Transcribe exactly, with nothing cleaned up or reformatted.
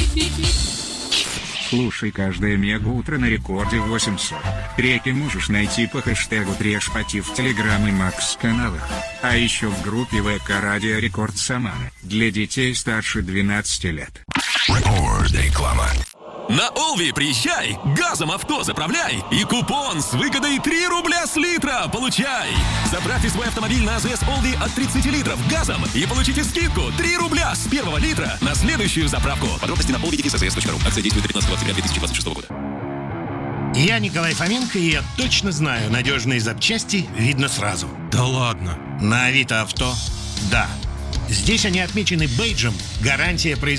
Слушай каждое мега-утро на рекорде восемьсот. Треки можешь найти по хэштегу Трешпати в Телеграм и Макс-каналах. А еще в группе ВК Радио Рекорд Самара для детей старше двенадцати лет. Реклама. На Олви приезжай, газом авто заправляй и купон с выгодой три рубля с литра получай. Заправьте свой автомобиль на АЗС Олви от тридцати литров газом и получите скидку три рубля с первого литра на следующую заправку. Подробности на олви точка эй эс точка ру. Акция действует до пятнадцатого октября две тысячи двадцать шестого года. Я Николай Фоменко, и я точно знаю, надежные запчасти видно сразу. Да ладно. На Авито Авто – да. Здесь они отмечены бейджем «Гарантия производителя».